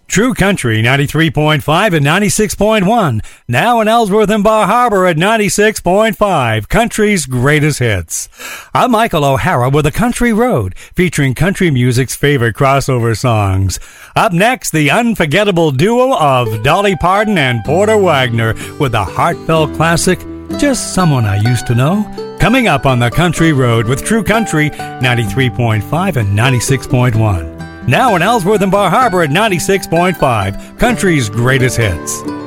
True Country 93.5 and 96.1. Now in Ellsworth and Bar Harbor at 96.5. Country's greatest hits. I'm Michael O'Hara with A Country Road, featuring country music's favorite crossover songs. Up next, the unforgettable duo of Dolly Parton and Porter Wagoner with the heartfelt classic, Just Someone I Used to Know. Coming up on The Country Road with True Country 93.5 and 96.1. Now in Ellsworth and Bar Harbor at 96.5, country's greatest hits.